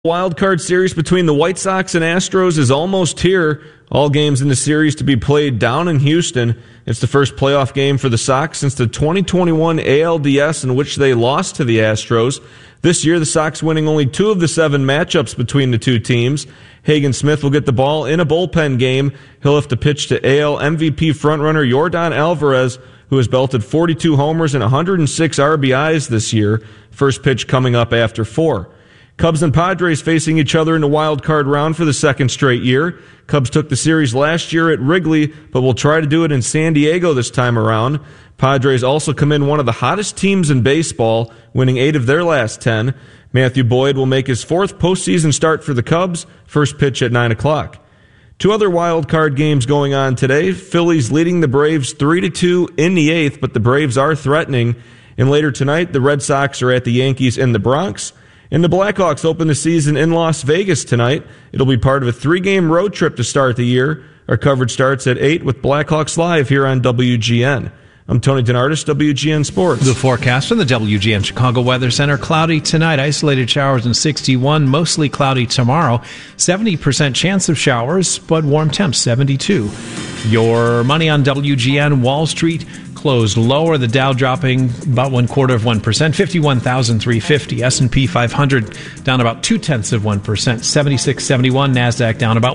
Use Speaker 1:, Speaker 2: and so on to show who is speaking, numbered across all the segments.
Speaker 1: Wild card series between the White Sox and Astros is almost here. All games in the series to be played down in Houston. It's the first playoff game for the Sox since the 2021 ALDS, in which they lost to the Astros. This year, the Sox winning only 2 of the 7 matchups between the two teams. Hagen Smith will get the ball in a bullpen game. He'll have to pitch to AL MVP frontrunner Yordan Alvarez, who has belted 42 homers and 106 RBIs this year. First pitch coming up after 4. Cubs and Padres facing each other in the wild card round for the second straight year. Cubs took the series last year at Wrigley, but will try to do it in San Diego this time around. Padres also come in one of the hottest teams in baseball, winning 8 of their last 10. Matthew Boyd will make his 4th postseason start for the Cubs, first pitch at 9 o'clock. 2 other wild card games going on today. Phillies leading the Braves 3-2 in the 8th, but the Braves are threatening. And later tonight, the Red Sox are at the Yankees in the Bronx. And the Blackhawks open the season in Las Vegas tonight. It'll be part of a 3-game road trip to start the year. Our coverage starts at 8 with Blackhawks Live here on WGN. I'm Tony DeNardis, WGN Sports.
Speaker 2: The forecast from the WGN Chicago Weather Center. Cloudy tonight, isolated showers in 61, mostly cloudy tomorrow. 70% chance of showers, but warm temps, 72. Your money on WGN. Wall Street closed lower. The Dow dropping about 0.25%, 51,350. S&P 500 down about 0.2%, 7671. NASDAQ down about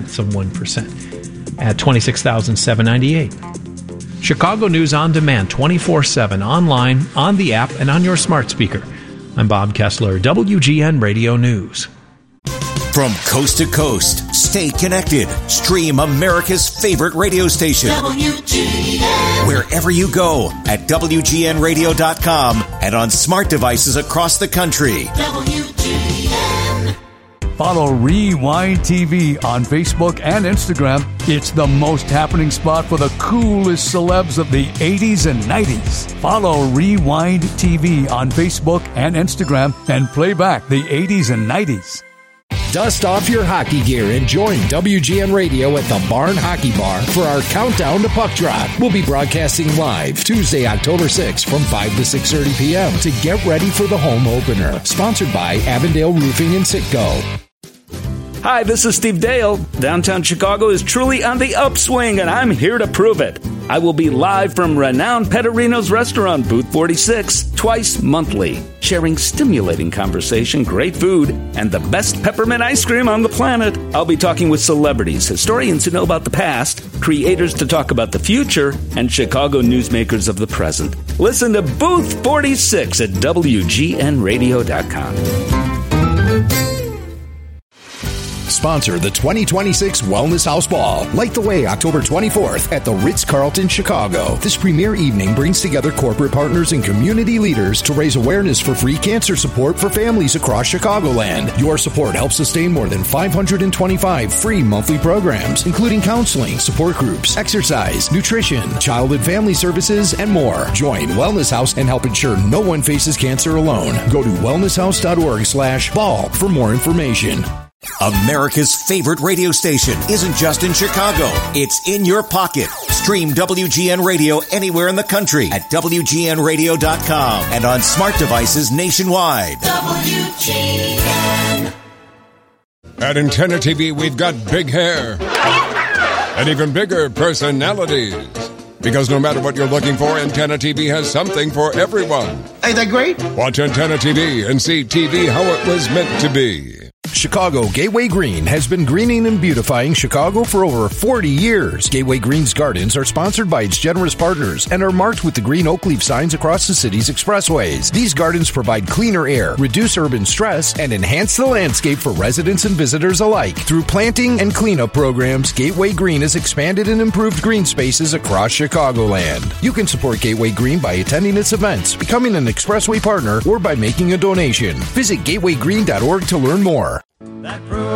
Speaker 2: 0.1% at 26,798. Chicago News on demand, 24/7, online, on the app, and on your smart speaker. I'm Bob Kessler, WGN Radio News.
Speaker 3: From coast to coast, stay connected. Stream America's favorite radio station. WGN. Wherever you go at WGNradio.com and on smart devices across the country. WGN.
Speaker 4: Follow Rewind TV on Facebook and Instagram. It's the most happening spot for the coolest celebs of the 80s and 90s. Follow Rewind TV on Facebook and Instagram and play back the 80s and 90s.
Speaker 5: Dust off your hockey gear and join WGN Radio at the Barn Hockey Bar for our countdown to puck drop. We'll be broadcasting live Tuesday, October 6th from 5 to 6:30 p.m. to get ready for the home opener. Sponsored by Avondale Roofing and Sitco.
Speaker 6: Hi, this is Steve Dale. Downtown Chicago is truly on the upswing, and I'm here to prove it. I will be live from renowned Pettorino's Restaurant, Booth 46, twice monthly, sharing stimulating conversation, great food, and the best peppermint ice cream on the planet. I'll be talking with celebrities, historians who know about the past, creators to talk about the future, and Chicago newsmakers of the present. Listen to Booth 46 at WGNradio.com.
Speaker 5: Sponsor the 2026 Wellness House Ball. Light the way October 24th at the Ritz-Carlton, Chicago. This premier evening brings together corporate partners and community leaders to raise awareness for free cancer support for families across Chicagoland. Your support helps sustain more than 525 free monthly programs, including counseling, support groups, exercise, nutrition, child and family services, and more. Join Wellness House and help ensure no one faces cancer alone. Go to wellnesshouse.org/ball for more information.
Speaker 3: America's favorite radio station isn't just in Chicago. It's in your pocket. Stream WGN Radio anywhere in the country at WGNradio.com and on smart devices nationwide. WGN.
Speaker 7: At Antenna TV, we've got big hair and even bigger personalities. Because no matter what you're looking for, Antenna TV has something for everyone.
Speaker 8: Ain't that great?
Speaker 7: Watch Antenna TV and see TV how it was meant to be.
Speaker 5: Chicago Gateway Green has been greening and beautifying Chicago for over 40 years. Gateway Green's gardens are sponsored by its generous partners and are marked with the green oak leaf signs across the city's expressways. These gardens provide cleaner air, reduce urban stress, and enhance the landscape for residents and visitors alike. Through planting and cleanup programs, Gateway Green has expanded and improved green spaces across Chicagoland. You can support Gateway Green by attending its events, becoming an expressway partner, or by making a donation. Visit gatewaygreen.org to learn more.